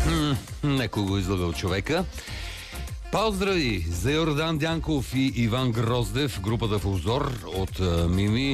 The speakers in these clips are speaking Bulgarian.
Некой го излагал човека. Поздрави за Йордан Дянков и Иван Гроздев, групата в Узор от Мими.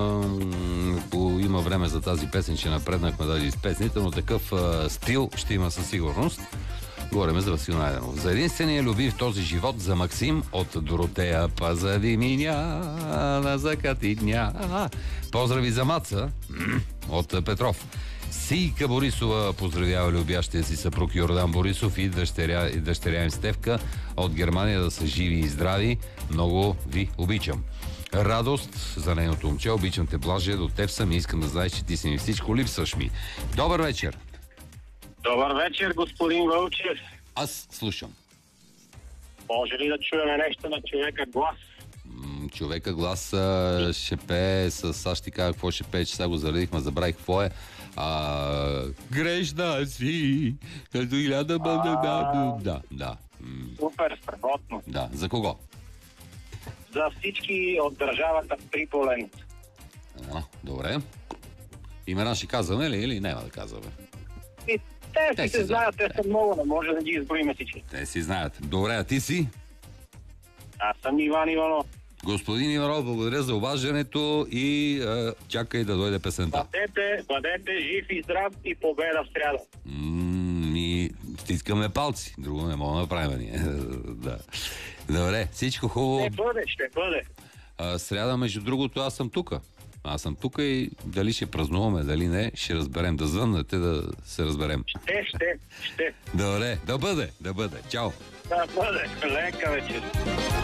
Има време за тази песен, че напреднахме даже из песните, но такъв стил ще има със сигурност. Говорим за Васил Найденов. За единствения люби в този живот за Максим от Доротея. Пазави меня на закати дня. Поздрави за Маца от Петров. Сийка Борисова поздравява любящия си съпруг Йордан Борисов и дъщеря им Стевка от Германия, да са живи и здрави. Много ви обичам. Радост за нейното момче. Обичам те, Блаже, до теб съм и искам да знаеш, че ти си ми всичко, липсваш ми. Добър вечер. Добър вечер, господин Вълчев. Аз слушам. Може ли да чуем нещо на човека глас? Човека глас ще пее с... Аз ще ти кажа какво ще пее, че сега го заредихме, забравих какво е. Грешна си, като хиляда да. Супер, страхотно. Да, за кого? За всички от държавата Триполен. Добре. Имена ще казваме ли или няма да казваме? И те си се знаят, те са много, не може да ги изброиме всички. Те си знаят. Добре, а ти си? Аз съм Иван Иванов. Господин Иванов, благодаря за обаждането и чакай да дойде песента. Бъдете жив и здрав и победа в сряда. И стискаме палци. Друго не мога да направим ние. Да. Добре, всичко хубаво. Ще бъде. Сряда, между другото, аз съм тука. Аз съм тук и дали ще празнуваме, дали не, ще разберем. Да звъннете, да се разберем. Ще. Добре, да бъде. Чао. Да бъде. Лека вечер.